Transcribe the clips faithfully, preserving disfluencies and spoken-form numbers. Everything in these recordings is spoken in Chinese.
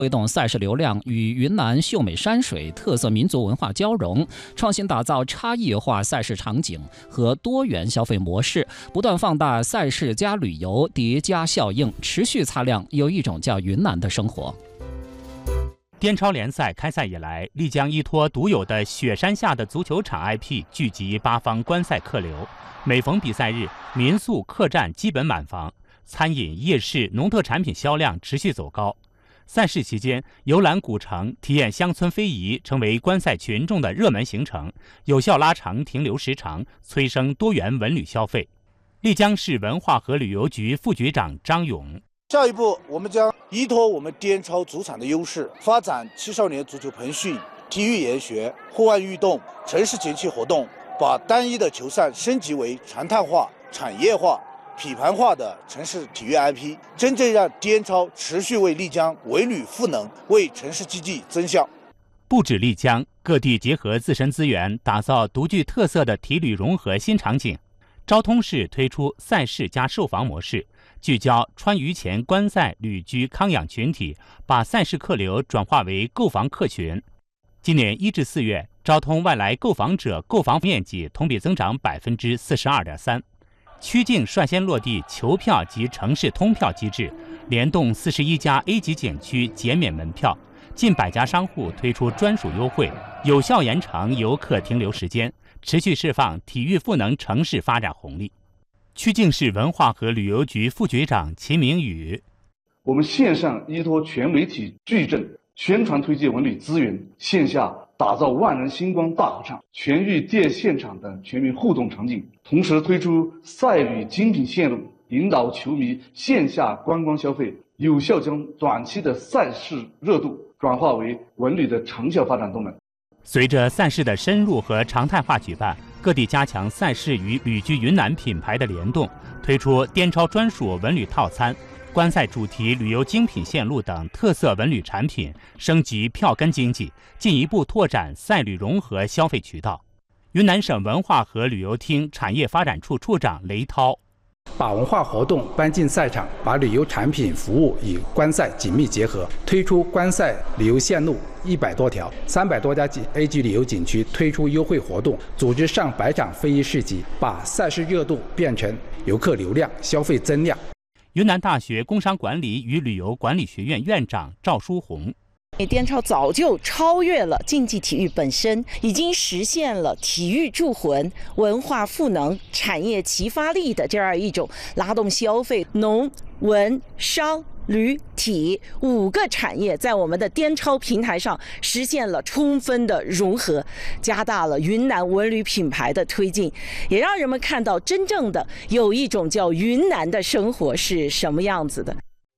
推动赛事流量与云南秀美山水特色民族文化交融，创新打造差异化赛事场景和多元消费模式，不断放大赛事加旅游叠加效应，持续擦亮有一种叫云南的生活。 滇超联赛开赛以来，丽江依托独有的雪山下的足球场 I P， 聚集八方观赛客流。每逢比赛日，民宿、客栈基本满房，餐饮、夜市、农特产品销量持续走高。赛事期间，游览古城、体验乡村非遗成为观赛群众的热门行程，有效拉长停留时长，催生多元文旅消费。丽江市文化和旅游局副局长张勇： 下一步，我们将依托我们滇超主场的优势，发展青少年足球培训、体育研学、户外运动、城市节气活动，把单一的球赛升级为常态化、产业化、品牌化的城市体育 I P， 真正让滇超持续为丽江文旅赋能，为城市经济增效。 不止丽江，各地结合自身资源，打造独具特色的体旅融合新场景。昭通市推出赛事加售房模式，聚焦川渝前观赛旅居康养群体，把赛事客流转化为购房客群。今年一至四月，昭通外来购房者购房面积同比增长百分之四十二点三。曲靖率先落地球票及城市通票机制，联动四十一家 A 级景区减免门票，近百家商户推出专属优惠，有效延长游客停留时间，持续释放体育赋能城市发展红利。曲靖市文化和旅游局副局长秦明宇： 我们线上依托全媒体矩阵宣传推介文旅资源，线下打造万人星光大合唱、全域电现场等全民互动场景，同时推出赛旅精品线路，引导球迷线下观光消费，有效将短期的赛事热度转化为文旅的长效发展动能。 随着赛事的深入和常态化举办，各地加强赛事与旅居云南品牌的联动，推出滇超专属文旅套餐、观赛主题旅游精品线路等特色文旅产品，升级票根经济，进一步拓展赛旅融合消费渠道。云南省文化和旅游厅产业发展处处长雷涛： 把文化活动搬进赛场，把旅游产品服务与观赛紧密结合，推出观赛旅游线路一百多条，三百多家 A 级旅游景区推出优惠活动，组织上百场非遗市集，把赛事热度变成游客流量、消费增量。 云南大学工商管理与旅游管理学院院长赵书红： 滇超早就超越了竞技体育本身，已经实现了体育助魂、文化赋能、产业齐发力的这样一种拉动消费、农、文、商、旅、体五个产业在我们的滇超平台上实现了充分的融合，加大了云南文旅品牌的推进，也让人们看到真正的有一种叫云南的生活是什么样子的。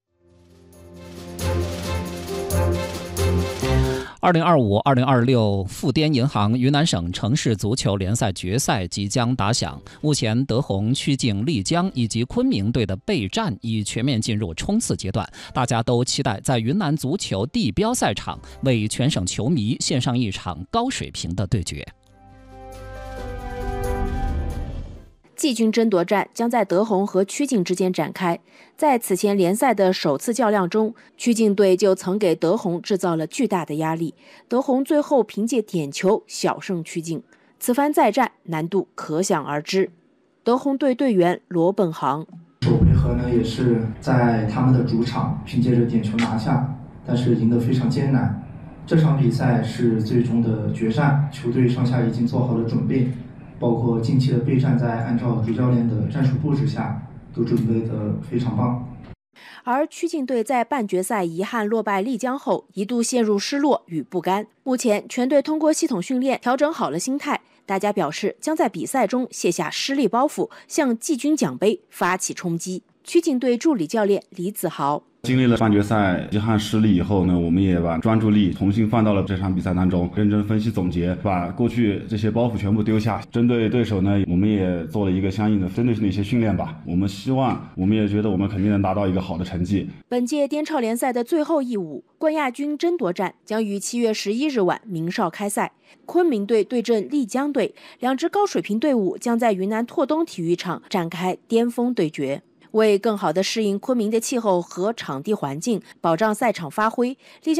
二零二五、二零二六富滇银行云南省城市足球联赛决赛即将打响。目前，德宏、曲靖、丽江以及昆明队的备战已全面进入冲刺阶段，大家都期待在云南足球地标赛场为全省球迷献上一场高水平的对决。 季军争夺战将在德宏和曲靖之间展开。在此前联赛的首次较量中，曲靖队就曾给德宏制造了巨大的压力，德宏最后凭借点球小胜曲靖。此番再战难度可想而知。德宏队队员罗本航： 首回合呢也是在他们的主场凭借着点球拿下，但是赢得非常艰难。这场比赛是最终的决战，球队上下已经做好了准备，包括近期的备战，在按照主教练的战术布置下，都准备得非常棒。 而曲靖队在半决赛遗憾落败丽江后，一度陷入失落与不甘。目前全队通过系统训练调整好了心态，大家表示将在比赛中卸下失利包袱，向季军奖杯发起冲击。曲靖队助理教练李子豪： 经历了半决赛遗憾失利以后呢，我们也把专注力重新放到了这场比赛当中，认真分析总结，把过去这些包袱全部丢下。针对对手呢，我们也做了一个相应的针对性的一些训练吧。我们希望，我们也觉得我们肯定能达到一个好的成绩。 本届滇超联赛的最后一舞冠亚军争夺战将于七月十一日晚鸣哨开赛，昆明队对阵丽江队，两支高水平队伍将在云南拓东体育场展开巅峰对决。为更好地适应昆明的气候和场地环境，保障赛场发挥，丽江